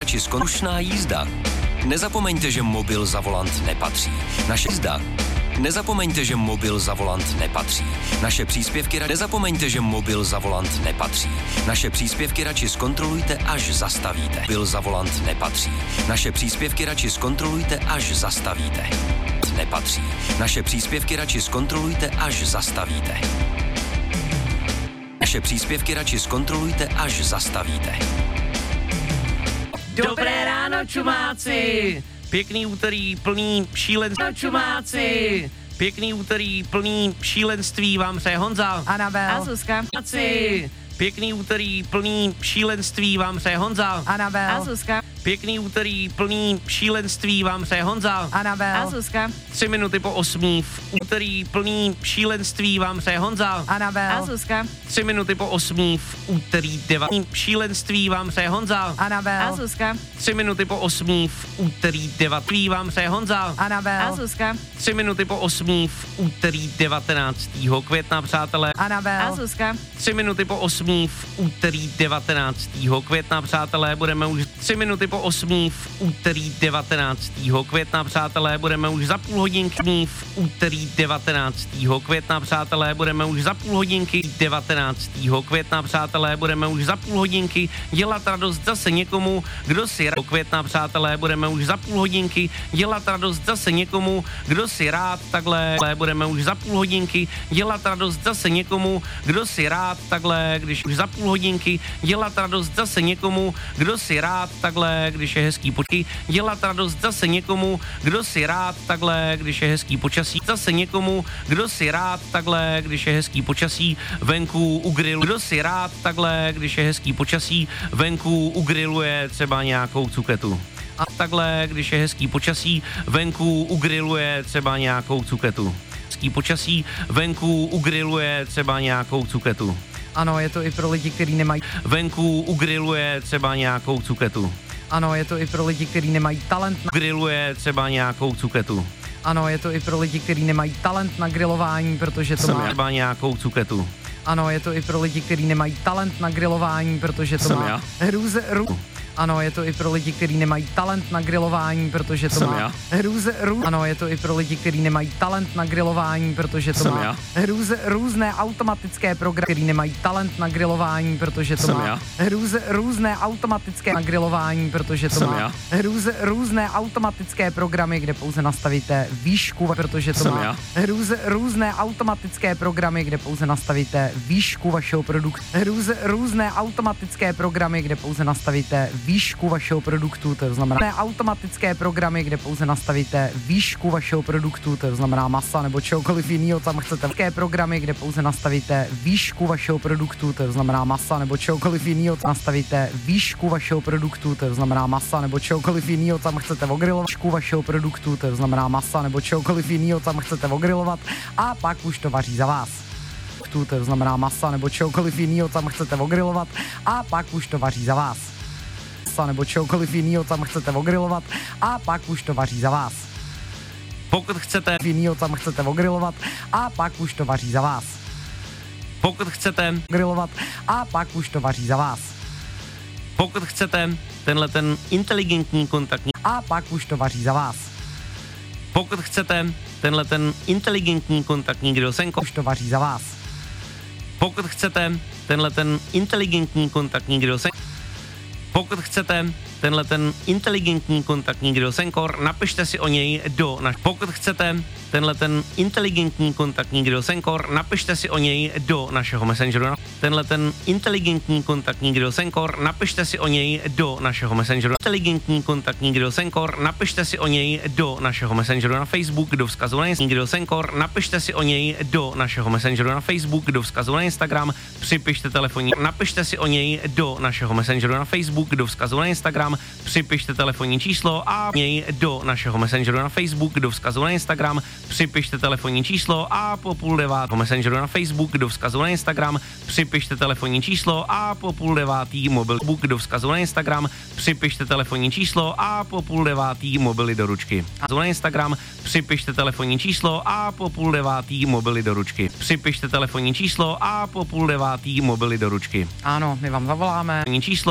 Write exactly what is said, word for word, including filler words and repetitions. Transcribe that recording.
či zkončná jízda. Nezapomeňte, že mobil za volant nepatří. Naše jízda. Nezapomeňte, že mobil za volant nepatří. Naše příspěvky radši nezapomeňte, že mobil za volant nepatří. Naše příspěvky radši zkontrolujte, až zastavíte. Mobil za volant nepatří. Naše příspěvky radši zkontrolujte, až zastavíte. Nepatří. Naše příspěvky radši zkontrolujte, až zastavíte. Naše příspěvky radši zkontrolujte, až zastavíte. Dobré ráno, čumáci! Pěkný úterý plný šílenství. Čumáci! Pěkný úterý plný šílenství vám přeje Honza. Anabel. A Zuzka. Pěkný úterý plný šílenství vám přeje Honza. Anabel. A Zuzka. Pěkný úterý plný šílenství vám přeje Honza. Anabel. A Zuzka. Tři minuty po osmí v úterý plný šílenství vám přeje Honza. Anabel. A Zuzka. Tři minuty po osmí v úterý devátý šílenství vám přeje Honza. Anabel. A Zuzka. Tři minuty po osmí v úterý devátý vám přeje Honza. Anabel. A Zuzka. Tři minuty po osmí v úterý devatenáctého května, přátelé. Anabel. A Zuzka. Tři minuty po osmí v úterý devatenáctého května, přátelé, budeme už tři minuty po osmí v úterý devatenáctého května, přátelé, budeme už za půl hodinky v úterý devatenáctého května, přátelé, budeme už za půl hodinky devatenáctého května, přátelé, budeme už za půl hodinky dělat radost zase někomu, kdo si rád května, přátelé, budeme už za půl hodinky dělat radost zase někomu, kdo si rád takhle, budeme už za půl hodinky dělat radost zase někomu, kdo si rád takhle, když už za půl hodinky dělat radost zase někomu, kdo si rád takhle, když je hezký počasí, dělat radost zase někomu, kdo si rád takhle, když je hezký počasí, zase někomu, kdo si rád takhle, když je hezký počasí, venku u grilu, kdo si rád takhle, když je hezký počasí, venku ugriluje třeba nějakou cuketu. A takhle, když je hezký počasí, venku ugriluje třeba nějakou cuketu. Hezký počasí, venku ugriluje třeba nějakou cuketu. Ano, je to i pro lidi, kteří nemají. Venku ugriluje třeba nějakou cuketu. Ano, je to i pro lidi, kteří nemají talent na... Griluje třeba nějakou cuketu. Ano, je to i pro lidi, kteří nemají talent na grilování, protože to Jsem má... třeba nějakou cuketu. Ano, je to i pro lidi, kteří nemají talent na grilování, protože to Jsem má... já. Hrůze... Rů... Ano, je to i pro lidi, kteří nemají talent na grilování, protože to Jsem má... já. Hrůze... Rů... Ano, je to i pro lidi, kteří nemají talent na grilování, protože to Jsem má... já. Hrůze... Různé automatické programy, kteří nemají talent na grilování, protože to Jsem má... já. Hrůze... Různé automatické na grilování, protože to Jsem má... já. Hrůze... Různé automatické programy, kde pouze nastavíte výšku, protože to Jsem má... já. Hrůze... Různé automatické programy, kde pouze nastavíte výšku vašeho produktu. Hrůze... Různé automatické programy, kde pouze nastavíte výšku vašeho produktu, to znamená automatické programy, kde pouze nastavíte výšku vašeho produktu, to znamená masa nebo čehokoliv jiného, tam chcete. Také programy, kde pouze nastavíte výšku vašeho produktu, to znamená masa nebo čehokoliv jiného, nastavíte výšku vašeho produktu, to znamená masa nebo čehokoliv jiného, tam chcete ogrilovat výšku vašeho produktu, to znamená masa nebo čehokoliv jiného, tam chcete ogrilovat a pak už to vaří za vás. To znamená masa nebo čehokoliv jiného, tam chcete ogrilovat a pak už to vaří za vás. Nebo čehokoliv jiného tam chcete ogrilovat a pak už to vaří za vás. Pokud chcete Jinýho tam chcete ogrilovat a pak už to vaří za vás. Pokud chcete Grilovat a pak už to vaří za vás. Pokud chcete tenhle ten inteligentní kontaktní A pak už to vaří za vás. Pokud chcete tenhle ten inteligentní kontaktní grill Senko, Už to vaří za vás. pokud chcete tenhle ten inteligentní kontaktní grill Senko, pokud chcete tenhle ten inteligentní kontaktní grill Senkor, napište si o něj do naš. Pokud chcete tenhle ten inteligentní kontaktní grill Senkor, napište si o něj do našeho messengeru. Tenhle ten inteligentní kontaktní grill Senkor, napište si o něj do našeho messengeru. Inteligentní kontaktní grill Senkor, napište si o něj do našeho messengeru na Facebook, do vzkazu na Instagram. Grill Senkor, napište si o něj do našeho messengeru na Facebook, do vzkazu na Instagram, připište telefonní, napište si o něj do našeho messengeru na Facebook, do vzkazu na Instagram, připište telefonní číslo a něj do našeho messengeru na Facebook, do vzkazu na Instagram, připište telefonní číslo a po půl devátého messengeru na Facebook, do vzkazu na Instagram, připište telefonní číslo a po půl devátý mobil do vzkazu na Instagram, připište telefonní číslo a po půl devátý mobily do ručky. Na Instagram, připište telefonní číslo a po půl devátý mobily do ručky. Připište telefonní číslo a po půl devátý mobily do ručky. Ano, my vám zavoláme. Číslo